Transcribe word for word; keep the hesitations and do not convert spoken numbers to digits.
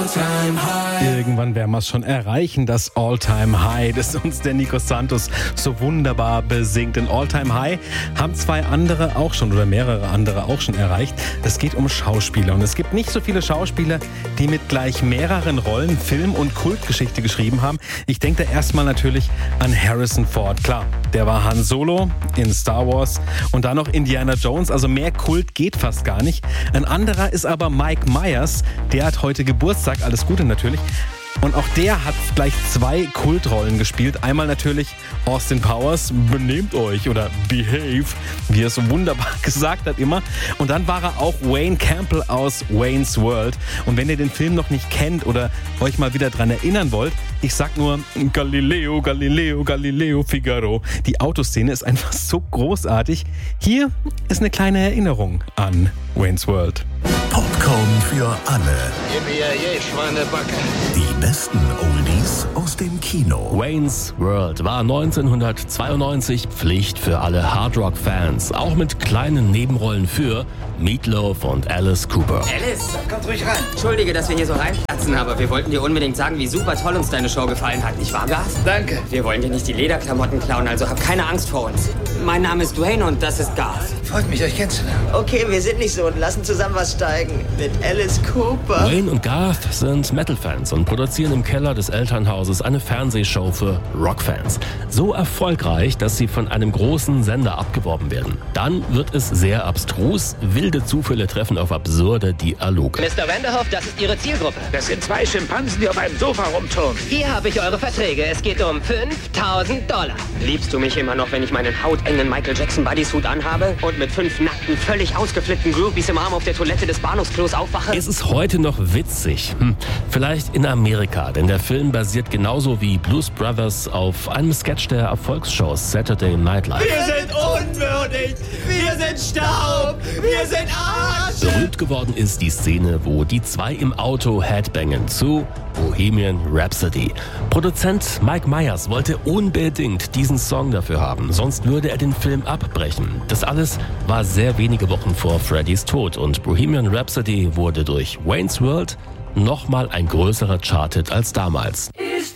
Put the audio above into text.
All-Time High. Irgendwann werden wir es schon erreichen, das All-Time High, das uns der Nico Santos so wunderbar besingt. Den All-Time High haben zwei andere auch schon oder mehrere andere auch schon erreicht. Es geht um Schauspieler und es gibt nicht so viele Schauspieler, die mit gleich mehreren Rollen Film- und Kultgeschichte geschrieben haben. Ich denke da erstmal natürlich an Harrison Ford. Klar, der war Han Solo in Star Wars und dann noch Indiana Jones, also mehr Kult geht fast gar nicht. Ein anderer ist aber Mike Myers, der hat heute Geburtstag, alles Gute natürlich. Und auch der hat gleich zwei Kultrollen gespielt. Einmal natürlich Austin Powers, benehmt euch oder behave, wie er es so wunderbar gesagt hat immer. Und dann war er auch Wayne Campbell aus Wayne's World. Und wenn ihr den Film noch nicht kennt oder euch mal wieder dran erinnern wollt, ich sag nur Galileo, Galileo, Galileo, Figaro. Die Autoszene ist einfach so großartig. Hier ist eine kleine Erinnerung an Wayne's World. Popcorn für alle. Gib mir je Schweinebacke. Die besten Oldies aus dem Kino. Wayne's World war neunzehnhundertzweiundneunzig Pflicht für alle Hardrock-Fans, auch mit kleinen Nebenrollen für Meatloaf und Alice Cooper. Alice, kommt ruhig rein. Entschuldige, dass wir hier so reinplatzen, aber wir wollten dir unbedingt sagen, wie super toll uns deine Show gefallen hat, nicht wahr, Gas? Danke. Wir wollen dir nicht die Lederklamotten klauen, also hab keine Angst vor uns. Mein Name ist Dwayne und das ist Gas. Freut mich, euch kennenzulernen. Okay, wir sind nicht so und lassen zusammen was steigen. Mit Alice Cooper. Wayne und Garth sind Metal-Fans und produzieren im Keller des Elternhauses eine Fernsehshow für Rockfans. So erfolgreich, dass sie von einem großen Sender abgeworben werden. Dann wird es sehr abstrus, wilde Zufälle treffen auf absurde Dialoge. Mister Vanderhoff, das ist Ihre Zielgruppe. Das sind zwei Schimpansen, die auf einem Sofa rumturnen. Hier habe ich eure Verträge. Es geht um fünftausend Dollar. Liebst du mich immer noch, wenn ich meinen hautengen Michael Jackson Bodysuit anhabe und mit fünf nackten, völlig ausgeflippten Groupies im Arm auf der Toilette des Bahnhofsklos aufwache? Es ist heute noch witzig. Hm, vielleicht in Amerika, denn der Film basiert genauso wie Blues Brothers auf einem Sketch der Erfolgsshows Saturday Night Live. Wir sind unwürdig. Wir sind Staub. Wir sind Arsch. Berühmt geworden ist die Szene, wo die zwei im Auto headbangen zu Bohemian Rhapsody. Produzent Mike Myers wollte unbedingt diesen Song dafür haben, sonst würde er den Film abbrechen. Das alles war sehr wenige Wochen vor Freddys Tod und Bohemian Rhapsody wurde durch Wayne's World nochmal ein größerer Charthit als damals. Ist